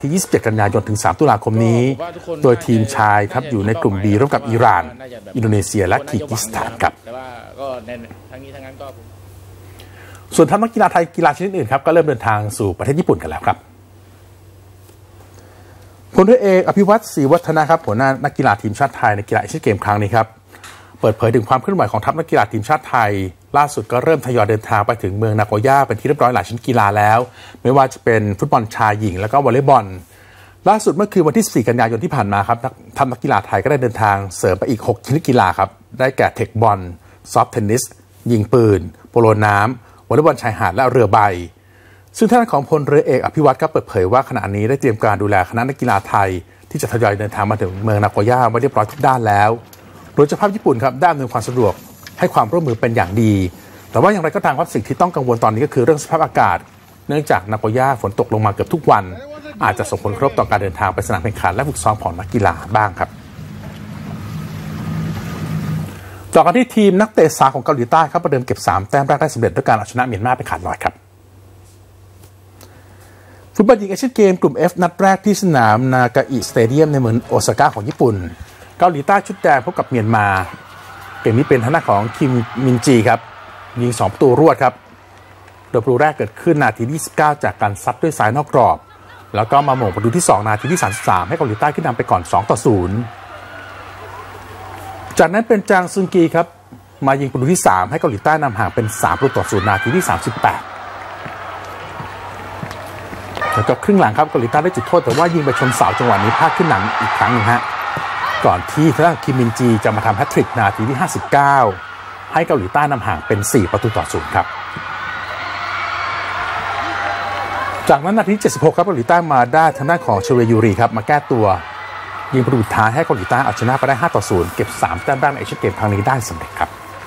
ที่27 กันยายนถึง 3 ตุลาคมนี้โดยทีมชายครับอยู่ในกลุ่ม B ร่วมกับอิหร่านอินโดนีเซียและคีร์กิสถานครับแต่ว่าก็ทั้งนี้ทั้งนั้นก็ส่วนทัพนักกีฬาไทยกีฬาชนิดอื่นครับก็เริ่มเดินทางสู่ประเทศญี่ปุ่นกันแล้วครับพลเรือเอกอภิวัตรศรีวัฒนะครับหัวหน้านักกีฬาทีมชาติไทยในกีฬาเอเชียนเกมครั้งนี้ครับเปิดเผยถึงความเคลื่อนไหวของทัพนักกีฬาทีมชาติไทยล่าสุดก็เริ่มทยอยเดินทางไปถึงเมืองนาโกย่าเป็นที่เรียบร้อยหลายชนิดกีฬาแล้วไม่ว่าจะเป็นฟุตบอลชายหญิงแล้วก็วอลเลย์บอลล่าสุดเมื่อคืนวันที่4 กันยายนที่ผ่านมาครับทัพนักกีฬาไทยก็ได้เดินทางเสริมไปอีก6ชนิดกีฬาครับได้แก่เทคบอลซอฟต์เทนนิสยิงปืนโปโลน้ำวอลเลย์บอลชายหาดและเรือใบซึ่งท่านของพลเรือเอกอภิวัตรก็เปิดเผยว่าขณะนี้ได้เตรียมการดูแลคณะนักกีฬาไทยที่จะทยอยเดินทางมาถึงเมืองนาโกย่าไว้เรียบร้อยทุกด้านแล้วโดยเฉพาะญี่ปุ่นครับได้อำนวยความสะดวกให้ความร่วมมือเป็นอย่างดีแต่ว่าอย่างไรก็ตามครับสิ่งที่ต้องกังวลตอนนี้ก็คือเรื่องสภาพอากาศเนื่องจากนาโกย่าฝนตกลงมาเกือบทุกวันอาจจะส่งผลกระทบต่อการเดินทางไปสนามแข่งขันและฝึกซ้อมของนักกีฬาบ้างครับต่อกันที่ทีมนักเตะสาวของเกาหลีใต้ครับประเดิมเก็บ3 แต้มแรกได้สำเร็จด้วยการเอาชนะเมียนมาไปขาดลอยครับฟุตบอลหญิงเอเชียนเกมกลุ่ม F นัดแรกที่สนามนากาอิสเตเดียมในเมืองโอซาก้าของญี่ปุ่นเกาหลีใต้ชุดแดงพบกับเมียนมาเกมนี้เป็นทางด้านของคิมมินจีครับยิง2 ประตูรวดครับโดยประตูแรกเกิดขึ้นนาทีที่29จากการซัดด้วยซ้ายนอกกรอบแล้วก็มาหม่งประตูที่2นาทีที่33ให้เกาหลีใต้ขึ้นนำไปก่อน2-0จากนั้นเป็นจางซึงกีครับมายิงประตูที่3ให้เกาหลีใต้นำห่างเป็น3-0นาทีที่38แล้วก็ครึ่งหลังครับเกาหลีใต้ได้จุดโทษแต่ว่ายิงไปชนเสาจังหวะนี้พลาดขึ้นนำอีกครั้งนึงฮะก่อนที่ทางด้านคิมมินจีจะมาทำแฮตทริกนาทีที่59ให้เกาหลีใต้นำห่างเป็น4-0ครับจากนั้นนาทีที่76ครับเกาหลีใต้มาได้ทางด้านของเชเวยูรีครับมาแก้ตัวยิงประตูท้ายให้เกาหลีใต้เอาชนะไปได้5-0เก็บ3 แต้มแรกในเอเชียนเกมครั้งนี้ได้สำเร็จครับ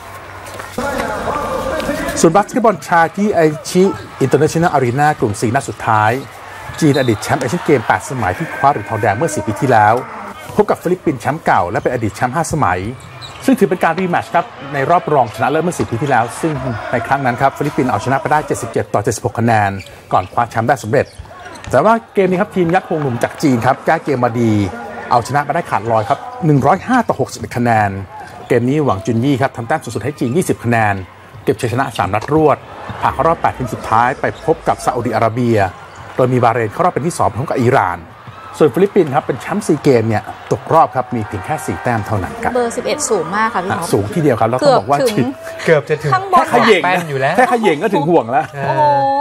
ส่วนบาสเกตบอลชายที่ไอชิอินเตอร์เนชั่นแนลอารีนากลุ่ม4นัดสุดท้ายจีนอดีตแชมป์เอเชียนเกม8 สมัยที่คว้าเหรียญทองแดงเมื่อ4 ปีที่แล้วพบกับฟิลิปปินส์แชมป์เก่าและเป็นอดีตแชมป์5 สมัยซึ่งถือเป็นการรีแมตช์ครับในรอบรองชนะเลิศเมื่อ4 ปีที่แล้วซึ่งในครั้งนั้นครับฟิลิปปินส์เอาชนะไปได้77-76 คะแนนก่อนคว้าแชมป์ได้สำเร็จแต่ว่าเกมนี้ครับทีมยักษ์ฮงหนุ่มจากจีนครับแก้เกมมาดีเอาชนะไปได้ขาดลอยครับ105-61 คะแนนเกมนี้หวังจุนยี่ครับทำแต้มสูงสุดให้จีน20 คะแนนเก็บชัยชนะ3 นัดรวดผ่านเข้ารอบ8 ทีมสุดท้ายไปพบกับซาอุดิอาระเบียโดยมีบาห์เรนเข้ารอบเป็นที่2พร้อมกับอิหร่านส่วนฟิลิปปินส์ครับเป็นแชมป์4 เกมเนี่ยตกรอบครับมีเพียงแค่4 แต้มเท่านั้นครับเบอร์11สูงมากค่ะพี่ท็อปสูงที่เดียวครับแล้วต้องบอกว่าเกือบจะถึงแค่ขย่งอยู่แล้วแค่ขย่งก็ถึงห่วงแล้วโอ้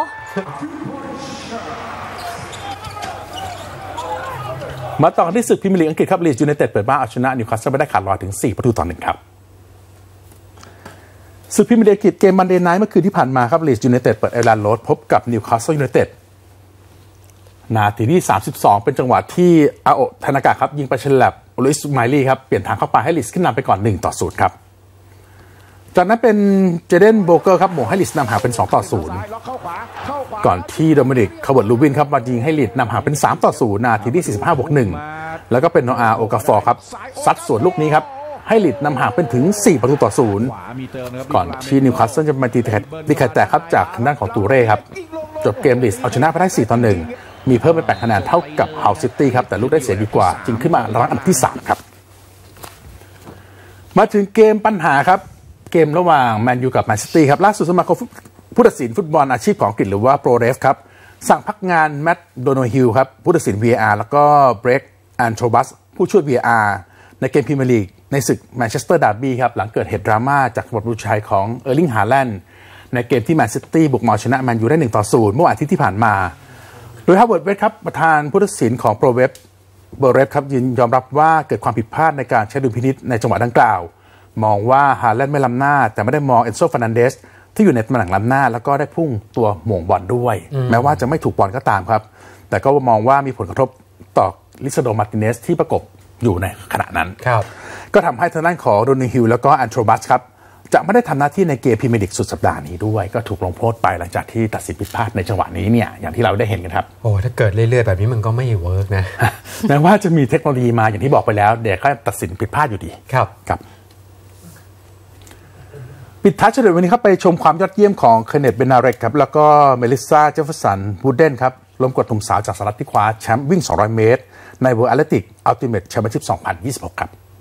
มาต่อกันที่ศึกพรีเมียร์ลีกอังกฤษครับลีดส์ยูไนเต็ดเปิดบ้านเอาชนะนิวคาสเซิลไปได้ขาดลอยถึง4-1ครับศึกพรีเมียร์ลีกอังกฤษเกมมันเดย์ไนท์เมื่อคืนที่ผ่านมาครับลีดส์ยูไนเต็ดเปิดแอร์แลนด์โรดพบกับนิวคาสเซิลยูไนเต็ดนาทีที่32เป็นจังหวะที่อาโอะทานากะครับยิงไปฉลับลุยส์ไมลี่ครับเปลี่ยนทางเข้าไปให้ลีดส์ขึ้นนำไปก่อน1-0ครับจากนั้นเป็นเจเดนโบเกอร์ครับหม่งให้ลีดส์นำห่างเป็น2-0ก่อนที่โดมินิกคาร์เวิร์ตลูวินครับมายิงให้ลีดส์นำห่างเป็น3-0นาทีที่45+1แล้วก็เป็นโนอาโอกาฟอร์ครับซัดสวนลูกนี้ครับให้ลีดส์นำห่างเป็นถึง4-0ก่อนที่นิวคาสเซิลจะมาตีแตกครับจากทางด้านของตูเร่ครับจบเกมลีดส์เอาชนะไปได้4-1มีเพิ่มเป็น8 คะแนนเท่ากับเฮาซิตี้ครับแต่ลูกได้เสียดีกว่าจึงขึ้นมารั้งอันดับที่3ครับมาถึงเกมปัญหาครับเกมระหว่างแมนยูกับแมนซิตี้ครับล่าสุดสมาคมผู้ตัดสินฟุตบอลอาชีพของอังกฤษหรือว่าโปรเรฟครับสั่งพักงานแมตต์โดโนฮิลครับผู้ตัดสิน VAR แล้วก็เบรกแอนโทบัสผู้ช่วย VAR ในเกมพรีเมียร์ลีกในศึกแมนเชสเตอร์ดาร์บี้ครับหลังเกิดเหตุดราม่าจากบทบุญชัยของเออร์ลิงฮาแลนด์ในเกมที่แมนซิตี้บุกมาชนะแมนยูได้1-0เมื่อวันอาทิตย์ที่ผ่านมาโดยฮาร์เวิร์ดเวสครับประธานผู้ตัดสินของโปรเรฟครับยอมรับว่าเกิดความผิดพลาดในการใช้ดุลพินิจในจังหวะดังกล่าวมองว่าฮาแลนด์ไม่ล้ำหน้าแต่ไม่ได้มองเอนโซ ฟานันเดสที่อยู่ในตำแหน่งล้ำหน้าแล้วก็ได้พุ่งตัวหม่งบอลด้วยแม้ว่าจะไม่ถูกบอลก็ตามครับแต่ก็มองว่ามีผลกระทบต่อลิซาโด มาร์ติเนสที่ประกบอยู่ในขณะนั้นก็ทำให้ทางด้านของโดนิฮิลแล้วก็แอนโทบัสครับจะไม่ได้ทำหน้าที่ในเกมพรีเมียร์ลีกสุดสัปดาห์นี้ด้วยก็ถูกลงโทษไปหลังจากที่ตัดสินผิดพลาดในจังหวะนี้เนี่ยอย่างที่เราได้เห็นกันครับโอ้ถ้าเกิดเรื่อยๆแบบนี้มันก็ไม่เวิร์กนะแม้ว่าจะมีเทคโนโลยีมาอย่างที่บอกไปแล้วเดี๋ยวก็ตัดสินผิดพลาดอยู่ดีครับปิดท้ายเฉลยวันนี้ครับไปชมความยอดเยี่ยมของเคนเนธ เบนาเร็กครับแล้วก็เมลิซา เจฟเฟอร์สัน วูดเดนครับลมกดหนุ่มสาวจากสหรัฐที่คว้าแชมป์วิ่ง 200 เมตร ใน World Athletics Ultimate Championship 2026 ครับ